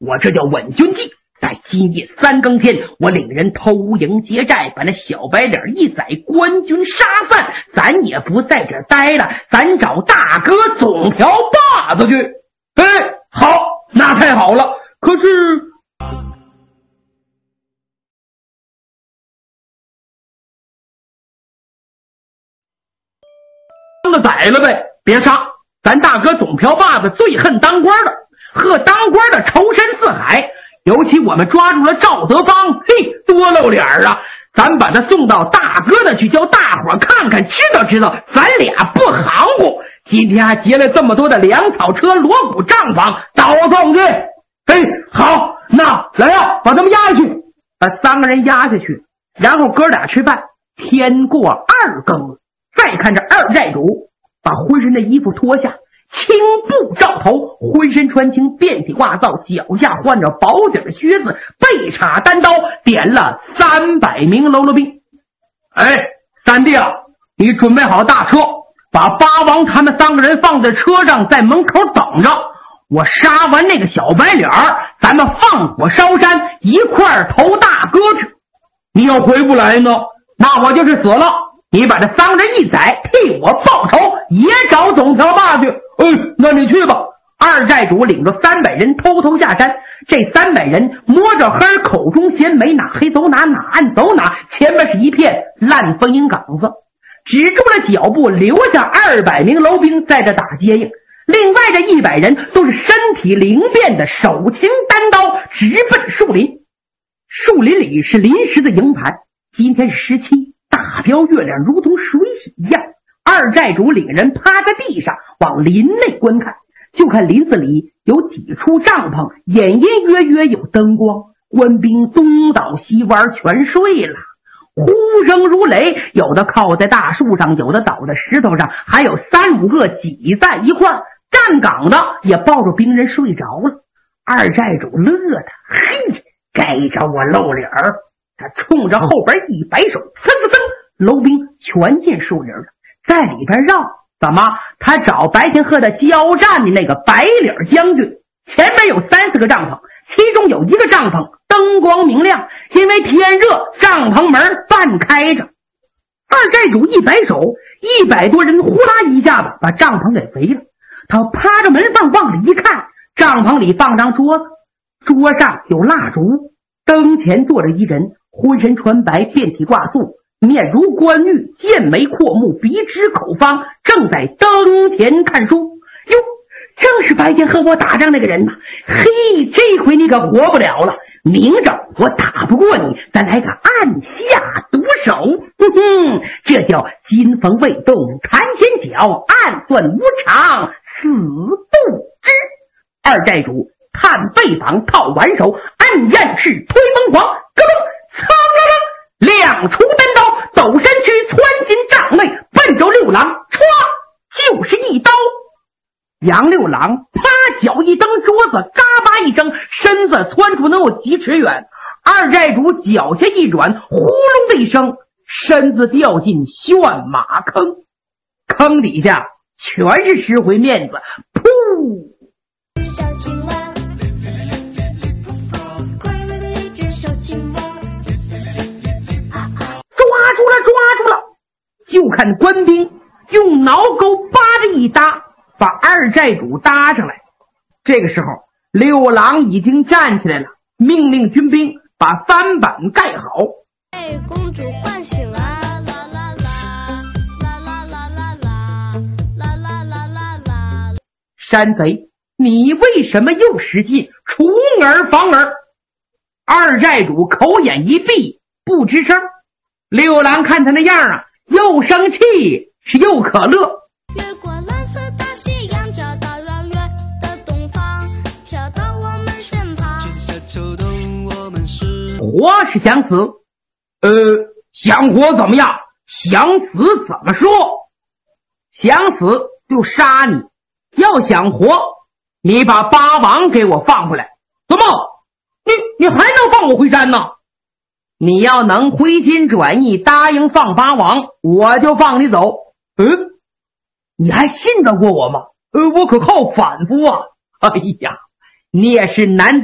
我这叫稳军计。在今夜3更天，我领人偷营劫寨，把那小白脸一宰，官军杀散，咱也不在这儿待了，咱找大哥总瓢把子去。哎，好，那太好了。可是宰了呗，别杀。咱大哥总瓢把子最恨当官的，和当官的仇深似海。尤其我们抓住了赵德芳，嘿，多露脸啊！咱把他送到大哥那去，叫大伙看看，知道知道，咱俩不含糊。今天还劫了这么多的粮草车、锣鼓帐篷，倒送去。嘿，好，那来呀，把他们押下去，把3个人押下去，然后哥俩吃饭。天过2更了，再看这二寨主把浑身的衣服脱下，青布罩头，浑身穿青，遍体挂皂，脚下换着薄底的靴子，背插单刀，点了300名喽啰兵。哎，三弟啊，你准备好大车，把八王他们3个人放在车上，在门口等着。我杀完那个小白脸儿，咱们放火烧山，一块投大哥去。你要回不来呢，那我就是死了。你把这3人一宰，替我报仇，也找总瓢把去。那你去吧。二寨主领着300人偷偷下山，这300人摸着黑，口中衔没哪黑走哪，哪暗走哪，前面是一片烂风营岗子，止住了脚步，留下200名楼兵在这打接应。另外这100人都是身体灵便的，手擎单刀，直奔树林。树林里是临时的营盘，今天是17，大标月亮如同水洗一样。二寨主领人趴在地上往林内观看，就看林子里有几处帐篷，隐隐约约有灯光，官兵东倒西歪，全睡了。呼声如雷，有的靠在大树上，有的倒在石头上，还有3、5个挤在一块儿，站岗的也抱着兵人睡着了。二寨主乐的，嘿，该着我露脸儿。他冲着后边一摆手，噌噌噌，楼兵全进树林了，在里边绕。怎么？他找白天和他交战的那个白脸将军，前面有3、4个帐篷，其中有一个帐篷灯光明亮，因为天热，帐篷门半开着。二寨主一摆手，100多人呼啦一下子把帐篷给围了。他趴着门缝往里一看，帐篷里放张桌子，桌上有蜡烛，灯前坐着一人，浑身穿白，遍体挂素，面如冠玉，剑眉阔目，鼻直口方，正在灯前看书。哟，正是白天和我打仗那个人呐！嘿，这回你可活不了了，明着我打不过你，咱来个按下毒手。这叫金风未动弹前脚，暗算无常死不知。二寨主探背膀，套挽手，按雁翅推风狂，咯噔噌咯噔，亮出单刀，抖身躯窜进帐内，奔着六郎歘就是一刀。杨六郎啪脚一蹬桌子，嘎巴一蹬，身子窜出能有几尺远。二寨主脚下一软，呼隆的一声，身子掉进旋马坑，坑底下全是石灰面子，噗！ 小青蛙，快乐的一只小青蛙， 抓住了！就看官兵用挠钩扒着一搭，把二寨主搭上来。这个时候，六郎已经站起来了，命令军兵把翻板盖好。 哎，公主唤醒了，啦啦啦，啦啦啦啦啦，啦啦啦啦啦。 山贼，你为什么又使劲除耳防耳？二寨主口眼一闭，不吱声。六郎看他那样啊，又生气是又可乐。 越过蓝色大西洋，找到遥远的东方，跳到我们身旁。 春夏秋冬，我们是活是想死，想活怎么样？想死怎么说？想死就杀你，要想活，你把八王给我放回来。怎么？你还能放我回山呢？你要能回心转意，答应放八王，我就放你走。你还信得过我吗？我可靠反复啊！哎呀，你也是难